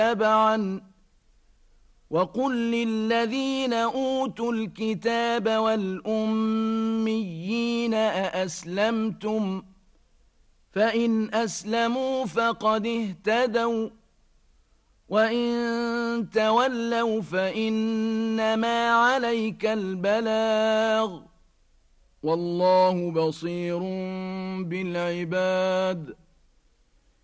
تبعا وقل للذين أوتوا الكتاب والأميين أأسلمتم فإن أسلموا فقد اهتدوا وإن تولوا فإنما عليك البلاغ والله بصير بالعباد